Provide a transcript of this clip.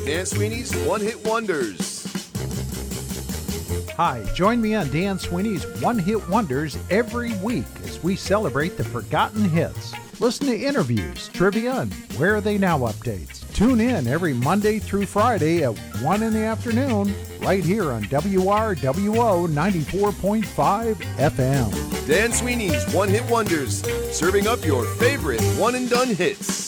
Dan Sweeney's One Hit Wonders. Hi, join me on Dan Sweeney's One Hit Wonders every week as we celebrate the forgotten hits. Listen to interviews, trivia, and Where Are They Now updates. Tune in every Monday through Friday at 1 in the afternoon, right here on WRWO 94.5 FM. Dan Sweeney's One Hit Wonders, serving up your favorite one-and-done hits.